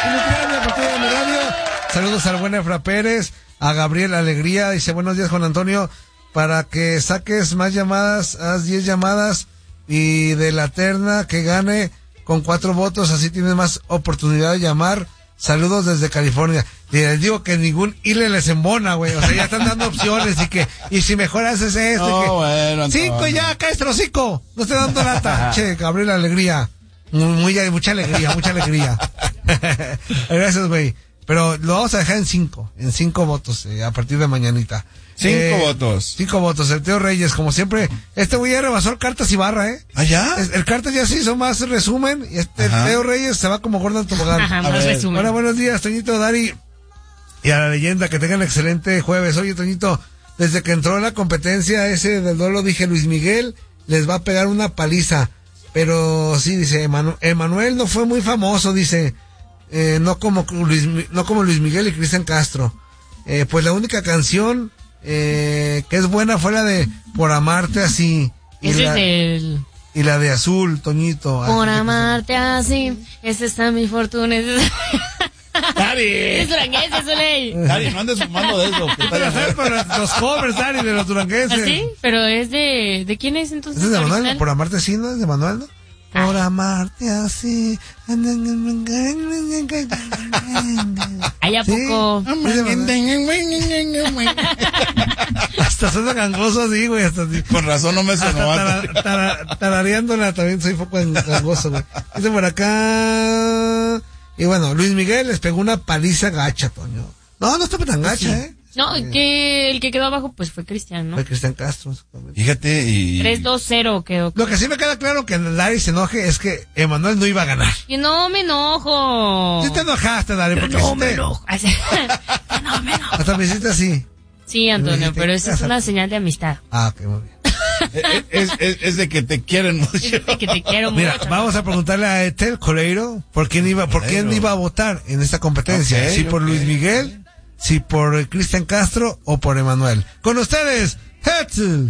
Inutilable por todo mi radio. Saludos al buen Efra Pérez, a Gabriel Alegría, dice buenos días Juan Antonio, para que saques más llamadas, haz 10 llamadas y de la terna que gane con 4 votos, así tienes más oportunidad de llamar. Saludos desde California. Les digo que ningún ILE les embona, güey. O sea, ya están dando opciones y si mejor haces esto. No, bueno, 5 ya, cállate los 5. No estoy dando lata. Che, Gabriel Alegría. Mucha alegría. Gracias, güey. Pero lo vamos a dejar en 5 votos, a partir de mañanita. 5 votos. 5 votos. El Teo Reyes, como siempre. Este güey ya rebasó el Cartas y Barra, ¿eh? ¿Ah, ya? El Cartas ya se hizo más resumen. Y Teo Reyes se va como Gordon Tobogán. Ajá, más resumen. Hola, buenos días, Toñito, Dari. Y a la leyenda, que tengan excelente jueves. Oye, Toñito, desde que entró en la competencia ese del duelo, dije, Luis Miguel les va a pegar una paliza. Pero sí, dice, Emanuel no fue muy famoso, dice. No como Luis Miguel y Cristian Castro. Pues la única canción que es buena fue la de Por amarte así. Ese es el... Y la de Azul, Toñito. Por amarte así, esa está mi fortuna. Dari. Es duranguense, Soleil. Dari, no andes fumando de eso. Los covers, Dari, de los duranguenses. ¿Ah, sí? Pero es de quién es entonces? ¿Es de Manuel? original? Por amarte así, ¿no? ¿Es de Manuel, no? Por amarte así. ¿Ay, a poco? Hasta suena gangoso así, güey. Hasta así. Con razón no me sonó. Tarareándola también soy poco gangoso, güey. Dice por acá. Y bueno, Luis Miguel les pegó una paliza gacha, Toño. No estaba tan gacha, ¿eh? No, que el que quedó abajo pues fue Cristian, ¿no? Fue Cristian Castro, exactamente. Fíjate, y... 3-2-0 quedó. Lo que sí me queda claro que Dari se enoje es que Emanuel no iba a ganar. Y no me enojo. Sí te enojaste, Dari, porque No me enojo. No me enojo. hasta me hiciste así. Sí, Antonio, pero eso es una señal de amistad. Ah, ok, muy bien. Es de que te quieren mucho. Es de que te quiero Mira, mucho. vamos a preguntarle a Etel Coleiro por quién iba a votar en esta competencia. Okay, si por Luis Miguel, si por Cristian Castro o por Emanuel. Con ustedes, Etel.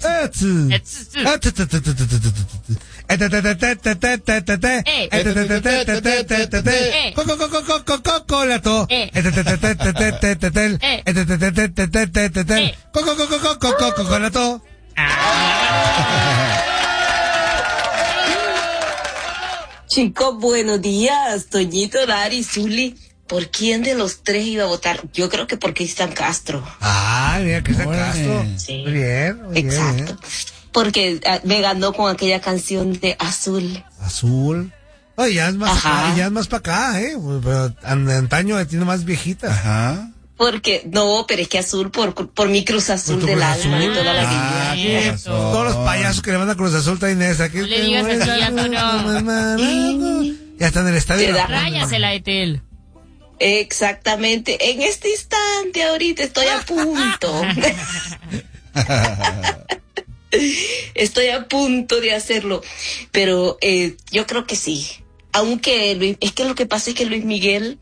Chicos, buenos días, Toñito, Dari, Zuli. ¿Por quién de los 3 iba a votar? Yo creo que por Cristian Castro. Ah, mira, Cristian Castro. Sí. Muy bien, Exacto. Porque me ganó con aquella canción de Azul. Azul. Oye, ya es más acá, ya es más para acá, pero antaño tiene más viejitas. Ajá. Porque, no, pero es que Azul por mi Cruz Azul Por tu del Cruz alma Azul. y toda la Ah, vida. con razón. Todos los payasos que le van a Cruz Azul traen esa. No le digas así, Antonio. Ya está en el estadio. Te da Ráyasela, Etel. Exactamente. En este instante, ahorita estoy a punto. Estoy a punto de hacerlo. Pero yo creo que sí. Aunque es que lo que pasa es que Luis Miguel...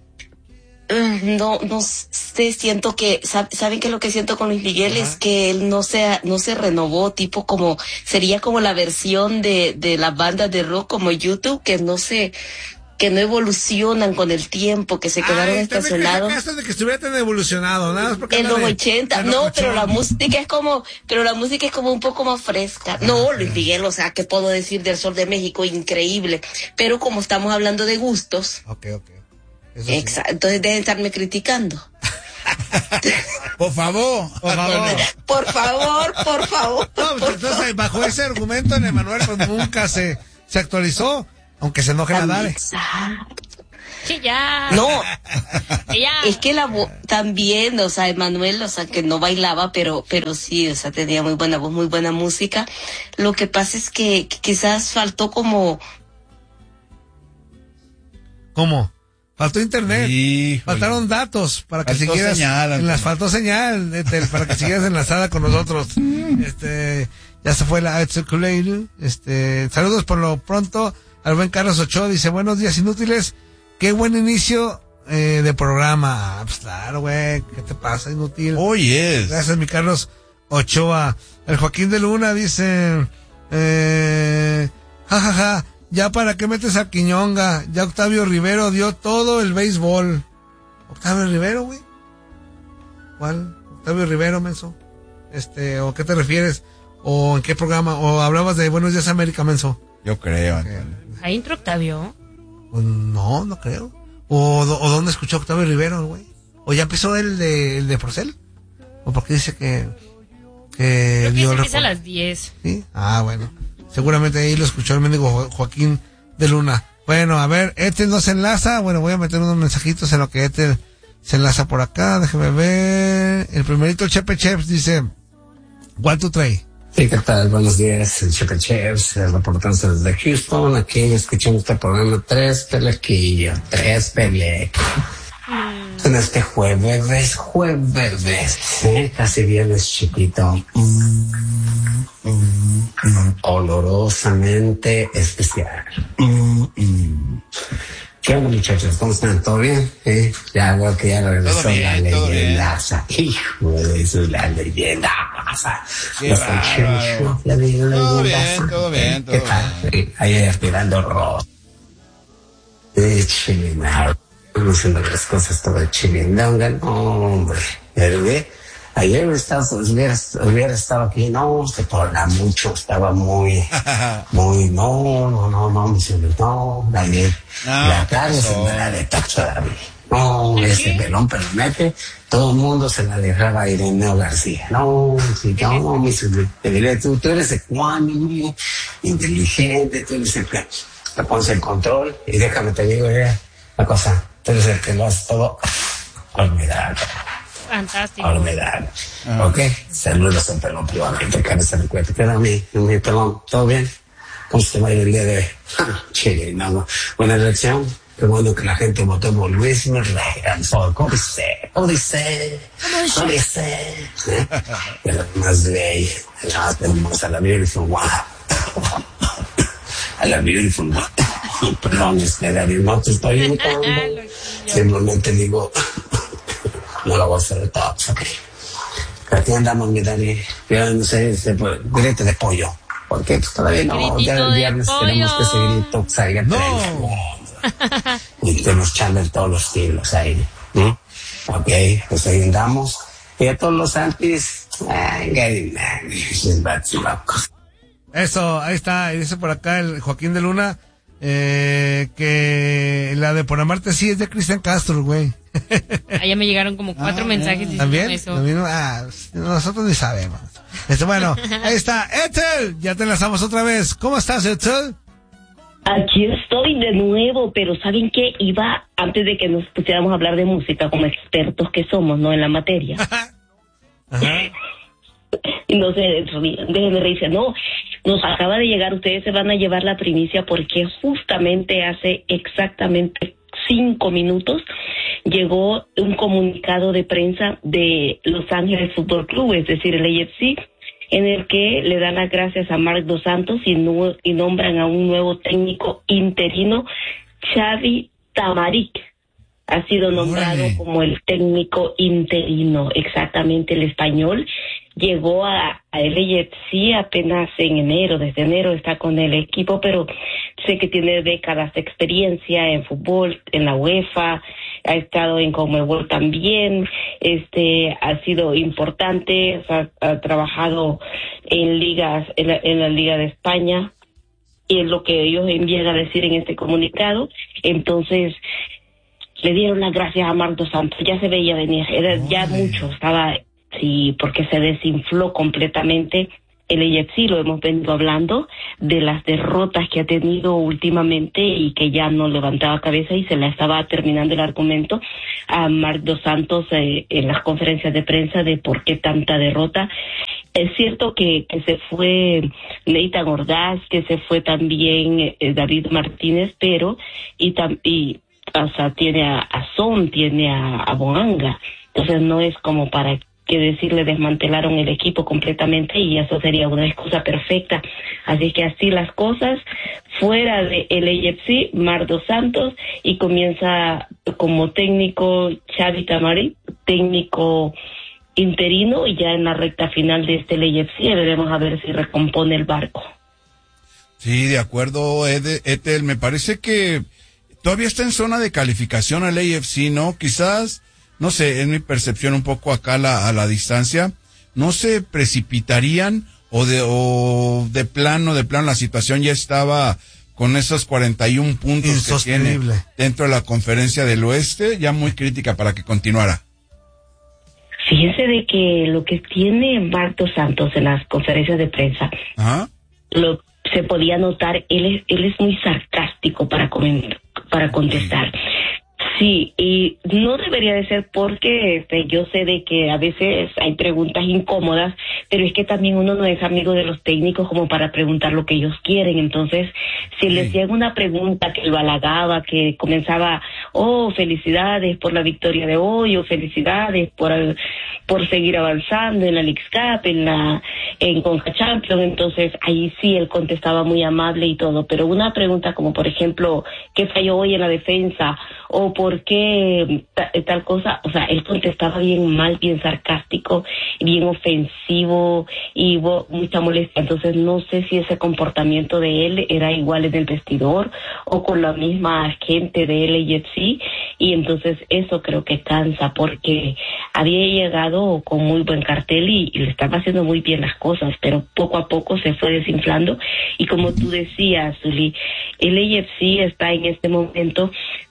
No sé, siento que, ¿saben qué es lo que siento con Luis Miguel? Ajá. Es que él no se renovó, tipo como, sería como la versión de las bandas de rock como YouTube, que no evolucionan con el tiempo, que se quedaron estacionados. De que estuviera tan evolucionado, nada más porque en los 80, no, pero la música es como un poco más fresca. No, Luis Miguel, o sea, ¿qué puedo decir del Sol de México? Increíble. Pero como estamos hablando de gustos. Okay. Exacto, entonces dejen estarme criticando. Por favor. Por favor. No, pues entonces, bajo ese argumento, en Emanuel pues nunca se actualizó, aunque se enoje la Dare. Sí, ya. No, Ya. es que también, o sea, Emanuel, o sea, que no bailaba, pero sí, o sea, tenía muy buena voz, muy buena música. Lo que pasa es que quizás faltó como... ¿Cómo? Faltó internet. Híjole. Faltaron datos para que Faltó siguieras. señal, Faltó señal, para que siguieras enlazada con nosotros. Ya se fue la Circulator. Saludos por lo pronto al buen Carlos Ochoa. Dice, buenos días inútiles. Qué buen inicio de programa. Pues claro, güey. ¿Qué te pasa, inútil? Oh, yes. Gracias, mi Carlos Ochoa. El Joaquín de Luna dice, jajaja, ya para qué metes a Quiñonga, ya Octavio Rivero dio todo el béisbol. Octavio Rivero, güey. ¿Cuál? Octavio Rivero, menso. ¿O qué te refieres? ¿O en qué programa? ¿O hablabas de Buenos Días América, menso? Yo creo. ¿Ahí entró Octavio? Pues no creo. ¿O dónde escuchó Octavio Rivero, güey? ¿O ya empezó el de Porcel? ¿O porque dice que Creo que dio se el empieza a reporte? las 10. ¿Sí? Ah, bueno. Seguramente ahí lo escuchó el mendigo Joaquín de Luna. Bueno, a ver, Ethel no se enlaza. Bueno, voy a meter unos mensajitos en lo que Ethel se enlaza por acá. Déjeme ver. El primerito, el Chepe Cheps, dice: 1, 2, 3. Sí, ¿qué tal? Buenos días, el Chepe Cheps, reportándose desde Houston, aquí escuchando este programa 3 Pelequillo, 3 Pelequillo. En este jueves, casi viernes chiquito, olorosamente especial. ¿Qué onda, muchachos? ¿Cómo están? ¿Todo bien? Ya veo que ya regresó Todo bien, la todo leyenda. Hijo de eso, la leyenda. Qué bárbaro. La leyenda. Todo bien. ¿Qué tal? Ayer tirando rojo. Chilinao. Haciendo las cosas todo chilindonga. No, hombre. Ayer hubiera estado aquí, no, se torna mucho, estaba muy, no, Daniel, la tarde se me la de tacho David. No, ese pelón pelonete, todo el mundo se la dejaba a Ireneo García. No, si no, te diré, tú eres ecuánime, inteligente, tú eres el que te pones el control, y déjame te digo la cosa, tú eres el que lo hace todo olvidado. Fantástico. Olvidar. Ok, saludos a pelón privadamente, cabeza de cuenta. ¿Qué era mi pelón? ¿Todo bien? ¿Cómo se va a ir el día de hoy? Chile, no. Buena elección. Qué bueno que la gente votó por Luis Miguel. ¿Cómo dice? Pero más bella. Tenemos a la Beautiful One. A la Beautiful One. Perdón, David, no te estoy invitando. Simplemente digo... No lo voy a hacer de todos, ok. Aquí andamos, mi Dani. Yo no sé, grito de pollo. Porque pues, todavía no, ya el viernes tenemos que ese grito salga. No. Y tenemos chamber todos los kilos ahí. ¿No? Ok, pues ahí andamos. Y a todos los antis, Eso, ahí está. Y dice por acá el Joaquín de Luna que la de Por Amarte sí es de Cristian Castro, güey. Allá me llegaron como 4 mensajes diciendo ¿También? eso. Nosotros ni sabemos. Bueno, ahí está. Ethel, ya te enlazamos otra vez. ¿Cómo estás, Ethel? Aquí estoy de nuevo, pero ¿saben qué? Antes de que nos pusiéramos a hablar de música como expertos que somos, ¿no? En la materia. Ajá. Y no sé, déjenme reírse. No, nos acaba de llegar, ustedes se van a llevar la primicia porque justamente hace exactamente 5 minutos llegó un comunicado de prensa de Los Ángeles Fútbol Club, es decir, el AFC, en el que le dan las gracias a Marc Dos Santos y nombran a un nuevo técnico interino, Xavi Tamarik. Ha sido nombrado como el técnico interino, exactamente el español. Llegó a LAFC apenas en enero, desde enero está con el equipo, pero sé que tiene décadas de experiencia en fútbol, en la UEFA, ha estado en Conmebol también, ha sido importante, ha trabajado en ligas, en la Liga de España, y es lo que ellos envían a decir en este comunicado. Entonces, le dieron las gracias a Marc Dos Santos, ya se veía venir, era ya mucho, sí, porque se desinfló completamente el AFC, lo hemos venido hablando de las derrotas que ha tenido últimamente y que ya no levantaba cabeza y se la estaba terminando el argumento a Marc Dos Santos en las conferencias de prensa de por qué tanta derrota. Es cierto que se fue Nathan Ordaz, que se fue también David Martínez, pero o sea, tiene a Son, tiene a Boanga, entonces no es como para que decirle desmantelaron el equipo completamente y eso sería una excusa perfecta. Así que así las cosas, fuera de el AFC, Marc Dos Santos, y comienza como técnico Xavi Tamarik, técnico interino, y ya en la recta final de este AFC veremos a ver si recompone el barco. Sí, de acuerdo, Ethel, me parece que todavía está en zona de calificación al AFC, ¿no? Quizás, no sé, es mi percepción un poco acá a la distancia, no se precipitarían o de plano la situación ya estaba con esos 41 puntos que tiene dentro de la conferencia del oeste, ya muy crítica para que continuara. Fíjense de que lo que tiene Marco Santos en las conferencias de prensa, Ajá. Se podía notar, él es muy sarcástico para contestar. Sí, y no debería de ser porque yo sé de que a veces hay preguntas incómodas, pero es que también uno no es amigo de los técnicos como para preguntar lo que ellos quieren. Entonces, si les llega una pregunta que lo halagaba, que comenzaba, felicidades por la victoria de hoy, o felicidades por seguir avanzando en la Leagues Cup, en Conca Champions, entonces ahí sí él contestaba muy amable y todo, pero una pregunta como por ejemplo, ¿qué falló hoy en la defensa? O por qué tal cosa, o sea, él contestaba bien mal, bien sarcástico, bien ofensivo y mucha molestia. Entonces no sé si ese comportamiento de él era igual en el vestidor o con la misma gente de LAFC, y entonces eso creo que cansa, porque había llegado con muy buen cartel y le estaba haciendo muy bien las cosas, pero poco a poco se fue desinflando. Y como tú decías, Zuli, el LAFC está en este momento,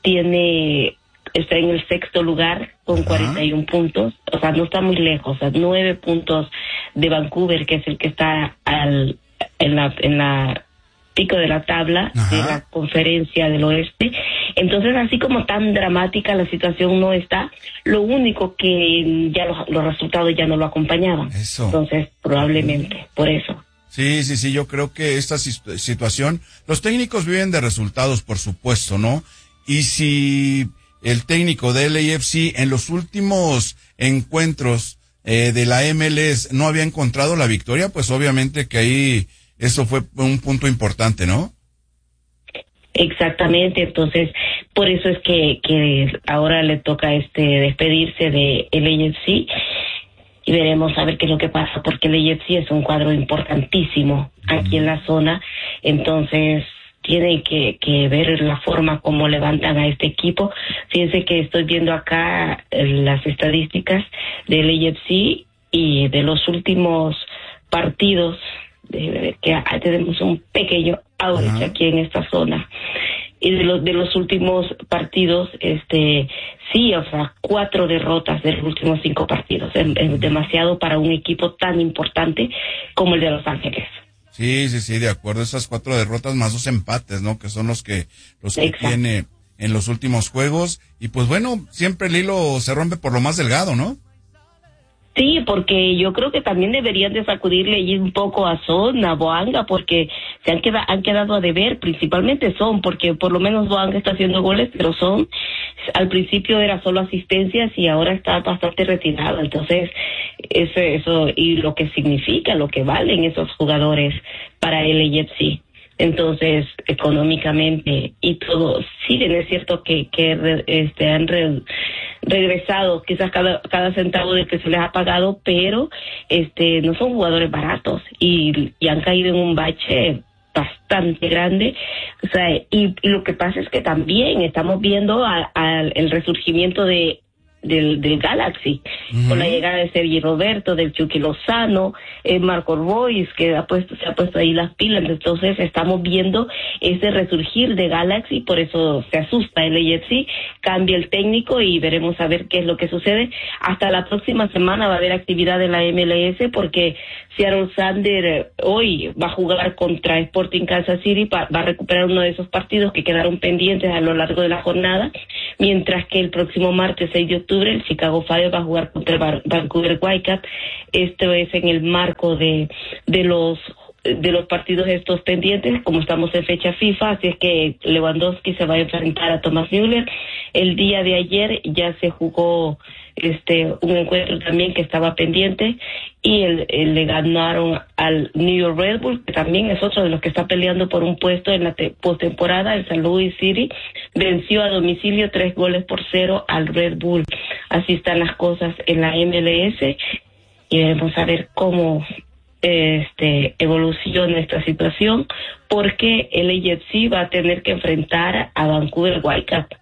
está en el 6º lugar con 41 puntos, o sea, no está muy lejos, o sea, 9 puntos de Vancouver, que es el que está en la pico de la tabla de la conferencia del oeste. Entonces, así como tan dramática la situación no está, lo único que ya los resultados ya no lo acompañaban. Eso. Entonces, probablemente, por eso. Sí, yo creo que esta situación, los técnicos viven de resultados, por supuesto, ¿no? Y si el técnico del LAFC en los últimos encuentros de la MLS no había encontrado la victoria, pues obviamente que ahí eso fue un punto importante, ¿no? Exactamente, entonces por eso es que ahora le toca despedirse de LAFC y veremos a ver qué es lo que pasa, porque el LAFC es un cuadro importantísimo aquí en la zona, entonces tienen que ver la forma como levantan a este equipo. Fíjense que estoy viendo acá las estadísticas del LAFC y de los últimos partidos, que tenemos un pequeño outage aquí en esta zona. Y de los últimos partidos, sí, o sea, 4 derrotas de los últimos 5 partidos. Es demasiado para un equipo tan importante como el de Los Ángeles. Sí, de acuerdo. Esas 4 derrotas más 2 empates, ¿no? Que son los que tiene en los últimos juegos. Y pues bueno, siempre el hilo se rompe por lo más delgado, ¿no? Sí, porque yo creo que también deberían de sacudirle ahí un poco a Son, a Boanga, porque se han quedado a deber, principalmente Son, porque por lo menos Boanga está haciendo goles, pero Son al principio era solo asistencias y ahora está bastante retirado. Entonces, eso y lo que significa, lo que valen esos jugadores para el LAFC. Entonces, económicamente y todo, sí bien es cierto que han regresado quizás cada centavo de que se les ha pagado, pero no son jugadores baratos y han caído en un bache bastante grande. O sea, y lo que pasa es que también estamos viendo el resurgimiento del Galaxy, con la llegada de Sergi Roberto, del Chucky Lozano, Marco Royce, que se ha puesto ahí las pilas. Entonces estamos viendo ese resurgir de Galaxy, por eso se asusta el LAFC, cambia el técnico y veremos a ver qué es lo que sucede. Hasta la próxima semana va a haber actividad en la MLS, porque Seattle Sander hoy va a jugar contra Sporting Kansas City, va a recuperar uno de esos partidos que quedaron pendientes a lo largo de la jornada, mientras que el próximo martes 6 de octubre el Chicago Fire va a jugar contra el Vancouver Whitecaps. Esto es en el marco de los partidos estos pendientes, como estamos en fecha FIFA, así es que Lewandowski se va a enfrentar a Thomas Müller. El día de ayer ya se jugó un encuentro también que estaba pendiente y le ganaron al New York Red Bull, que también es otro de los que está peleando por un puesto en la postemporada. El St. Louis City venció a domicilio 3-0 al Red Bull. Así están las cosas en la MLS y veremos a ver cómo evolucione esta situación, porque el AFC va a tener que enfrentar a Vancouver Whitecaps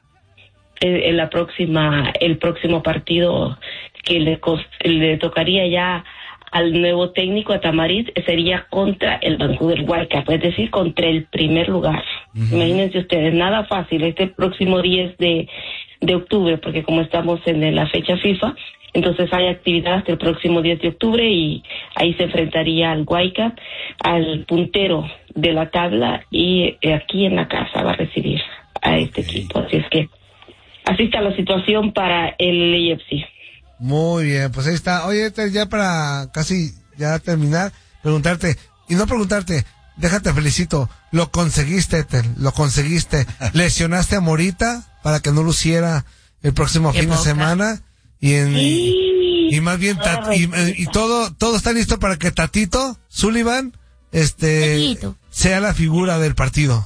el próximo partido que le tocaría ya al nuevo técnico, a Tamariz, sería contra el Vancouver Whitecaps, es decir, contra el primer lugar. Imagínense ustedes, nada fácil este próximo 10 de octubre, porque como estamos en la fecha FIFA, entonces hay actividad hasta el próximo 10 de octubre y ahí se enfrentaría al Whitecaps, al puntero de la tabla, y aquí en la casa va a recibir a este equipo. Así es que así está la situación para el AFC. Muy bien, pues ahí está. Oye, ya para casi ya terminar, déjate felicito, lo conseguiste, Ethel, lo conseguiste. Lesionaste a Morita para que no luciera el próximo fin de semana y más bien y todo está listo para que Tatito Sullivan sea la figura del partido.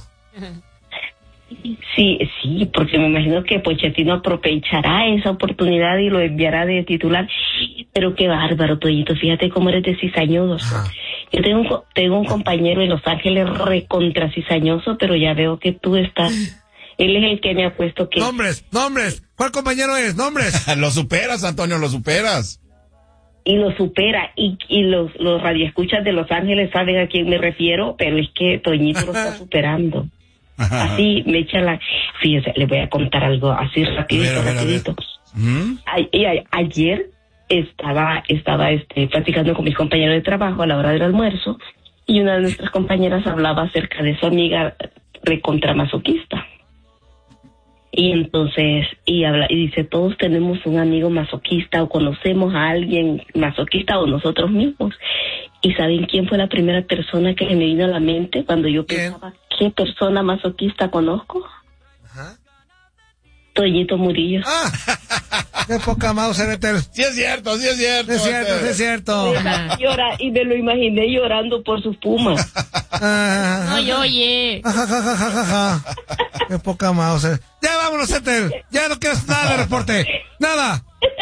Sí, porque me imagino que Pochettino aprovechará esa oportunidad y lo enviará de titular. Pero qué bárbaro, Toñito, fíjate cómo eres de cizañoso. Yo tengo un compañero en Los Ángeles recontra cizañoso, pero ya veo que tú estás... Él es el que me ha puesto que... ¡Nombres! ¿Cuál compañero es? ¡Nombres! Lo superas, Antonio, lo superas. Y lo supera, y los radioescuchas de Los Ángeles saben a quién me refiero, pero es que Toñito lo está superando. Así me echa la... Fíjense, le voy a contar algo así rapidito. Ayer estaba platicando con mis compañeros de trabajo a la hora del almuerzo, y una de nuestras compañeras hablaba acerca de su amiga recontramasoquista. Y entonces, y dice, todos tenemos un amigo masoquista o conocemos a alguien masoquista o nosotros mismos. ¿Y saben quién fue la primera persona que me vino a la mente cuando yo pensaba qué persona masoquista conozco? Toñito Murillo. Qué poca mouse, Ethel. Sí es cierto. Y me lo imaginé llorando por sus Pumas. Oye. Qué poca mouse. Ya vámonos, Ethel. Ya no quieres nada de reporte. Nada.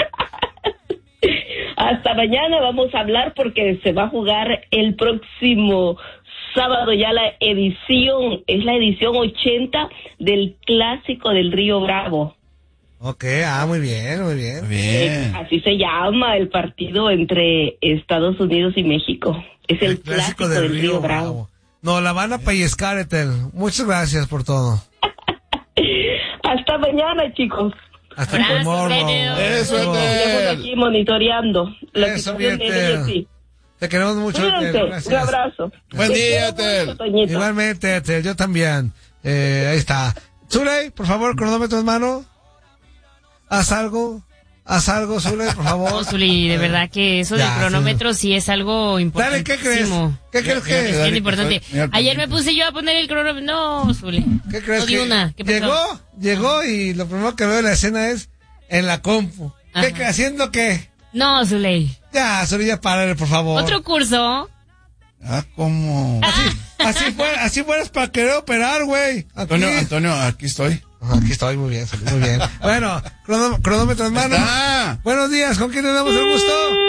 Hasta mañana vamos a hablar porque se va a jugar el próximo sábado ya es la edición 80 del Clásico del Río Bravo. Ok, muy bien. Así se llama el partido entre Estados Unidos y México. Es el Clásico del Río Bravo. No, la van a pellizcar, Ethel. Muchas gracias por todo. Hasta mañana, chicos. Hasta el morbo. Eso, Estamos aquí monitoreando la Eso, situación de AFC. Te queremos mucho, Ethel. Gracias. Un abrazo. Buen día, Ethel. Igualmente, Ethel, yo también. Ahí está. Zuley, por favor, cronómetro en mano. Haz algo, Zuley, por favor. No, Zuley, de verdad que eso del cronómetro sí es algo importante. Dale, ¿qué crees? ¿Qué crees que es? Bien importante. Ayer me puse yo a poner el cronómetro. No, Zuley. ¿Qué crees? No di una. ¿Qué pasó? Llegó y lo primero que veo en la escena es en la compu. ¿Haciendo qué? No, Zuley. Ya, Zuley, ya párale, por favor. ¿Otro curso? ¿Cómo? Así fueras para querer operar, güey. Antonio, aquí estoy. Aquí estoy, muy bien. Bueno, cronómetro en mano. Buenos días, ¿con quién le damos el gusto?